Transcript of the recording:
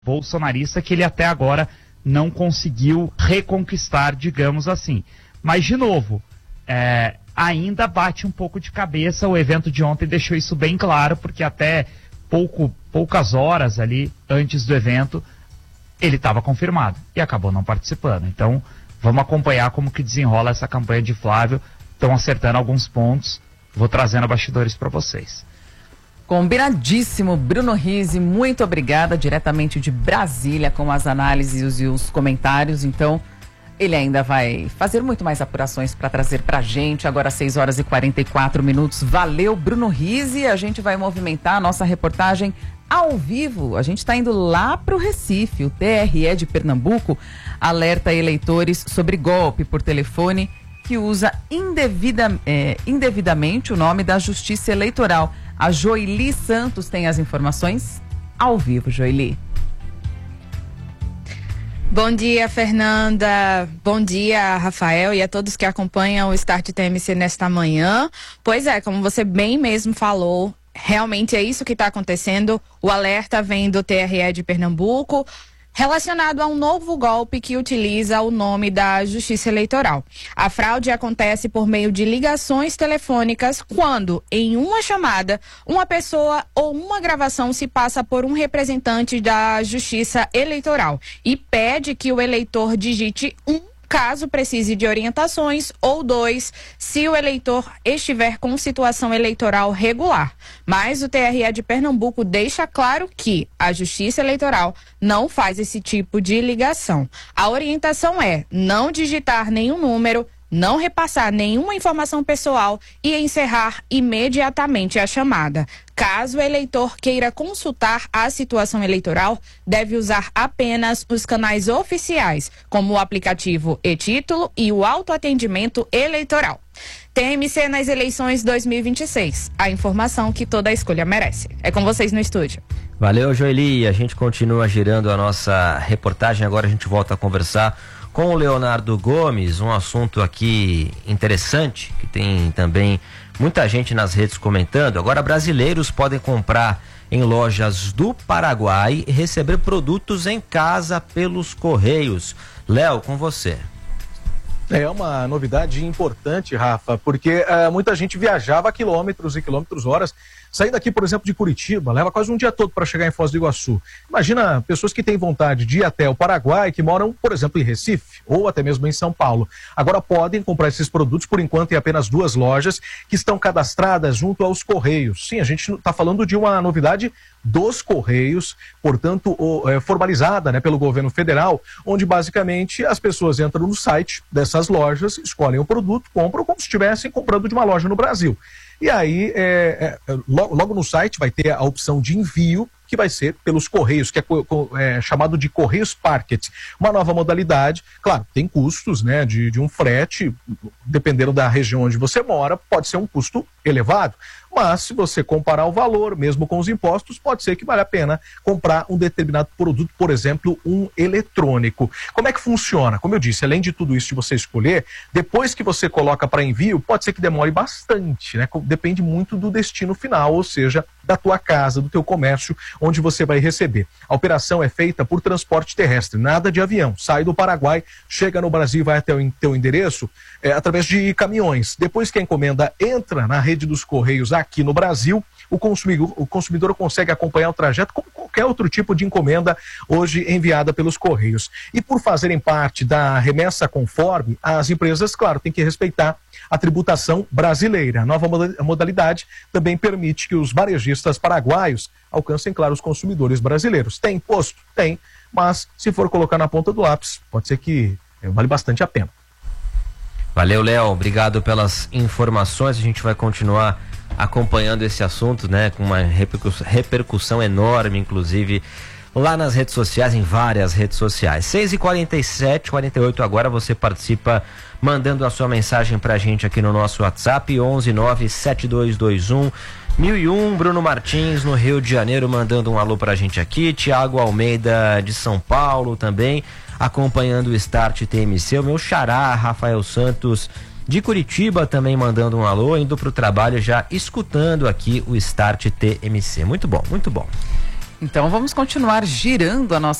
bolsonarista que ele até agora não conseguiu reconquistar, digamos assim. Mas, de novo, ainda bate um pouco de cabeça. O evento de ontem deixou isso bem claro, porque até poucas horas ali antes do evento, ele estava confirmado e acabou não participando. Então, vamos acompanhar como que desenrola essa campanha de Flávio. Estão acertando alguns pontos. Vou trazendo bastidores para vocês. Combinadíssimo, Bruno Rizzi, muito obrigada, diretamente de Brasília, com as análises e os comentários. Então, ele ainda vai fazer muito mais apurações para trazer para a gente, agora 6h44. Valeu, Bruno Rizzi. A gente vai movimentar a nossa reportagem ao vivo. A gente está indo lá para o Recife. O TRE de Pernambuco alerta eleitores sobre golpe por telefone que usa indevidamente o nome da Justiça Eleitoral. A Joeli Santos tem as informações ao vivo. Joeli. Bom dia, Fernanda. Bom dia, Rafael, e a todos que acompanham o Start TMC nesta manhã. Pois é, como você bem mesmo falou, realmente é isso que está acontecendo. O alerta vem do TRE de Pernambuco, relacionado a um novo golpe que utiliza o nome da Justiça Eleitoral. A fraude acontece por meio de ligações telefônicas quando, em uma chamada, uma pessoa ou uma gravação se passa por um representante da Justiça Eleitoral e pede que o eleitor digite caso precise de orientações, ou 2, se o eleitor estiver com situação eleitoral regular. Mas o TRE de Pernambuco deixa claro que a Justiça Eleitoral não faz esse tipo de ligação. A orientação é não digitar nenhum número, não repassar nenhuma informação pessoal e encerrar imediatamente a chamada. Caso o eleitor queira consultar a situação eleitoral, deve usar apenas os canais oficiais, como o aplicativo e-Título e o autoatendimento eleitoral. TMC nas eleições 2026. A informação que toda escolha merece. É com vocês no estúdio. Valeu, Joeli. A gente continua girando a nossa reportagem. Agora a gente volta a conversar com o Leonardo Gomes, um assunto aqui interessante, que tem também muita gente nas redes comentando. Agora, brasileiros podem comprar em lojas do Paraguai e receber produtos em casa pelos Correios. Léo, com você. É uma novidade importante, Rafa, porque muita gente viajava quilômetros e quilômetros horas. Saindo aqui, por exemplo, de Curitiba, leva quase um dia todo para chegar em Foz do Iguaçu. Imagina pessoas que têm vontade de ir até o Paraguai, que moram, por exemplo, em Recife ou até mesmo em São Paulo. Agora podem comprar esses produtos, por enquanto, em apenas 2 lojas que estão cadastradas junto aos Correios. Sim, a gente está falando de uma novidade dos Correios, portanto, formalizada, né, pelo governo federal, onde basicamente as pessoas entram no site dessas lojas, escolhem o produto, compram como se estivessem comprando de uma loja no Brasil. E aí, logo no site vai ter a opção de envio, que vai ser pelos Correios, que é chamado de Correios Packet. Uma nova modalidade, claro, tem custos, né, de um frete, dependendo da região onde você mora, pode ser um custo elevado. Mas se você comparar o valor, mesmo com os impostos, pode ser que vale a pena comprar um determinado produto, por exemplo, um eletrônico. Como é que funciona? Como eu disse, além de tudo isso de você escolher, depois que você coloca para envio, pode ser que demore bastante, né? Depende muito do destino final, ou seja, da tua casa, do teu comércio, onde você vai receber. A operação é feita por transporte terrestre, nada de avião. Sai do Paraguai, chega no Brasil e vai até o teu endereço através de caminhões. Depois que a encomenda entra na rede dos Correios aqui no Brasil, o consumidor consegue acompanhar o trajeto como qualquer outro tipo de encomenda hoje enviada pelos Correios. E por fazerem parte da remessa conforme, as empresas, claro, têm que respeitar a tributação brasileira. A nova modalidade também permite que os varejistas paraguaios alcancem, claro, os consumidores brasileiros. Tem imposto? Tem, mas se for colocar na ponta do lápis, pode ser que vale bastante a pena. Valeu, Léo, obrigado pelas informações. A gente vai continuar acompanhando esse assunto, né, com uma repercussão enorme, inclusive lá nas redes sociais, em várias redes sociais. 6h47, 48 agora, você participa mandando a sua mensagem pra gente aqui no nosso WhatsApp, 11-97221-1001. Bruno Martins, no Rio de Janeiro, mandando um alô pra gente aqui. Tiago Almeida, de São Paulo, também acompanhando o Start TMC. O meu xará, Rafael Santos, de Curitiba, também mandando um alô, indo pro trabalho já escutando aqui o Start TMC. Muito bom, muito bom. Então vamos continuar girando a nossa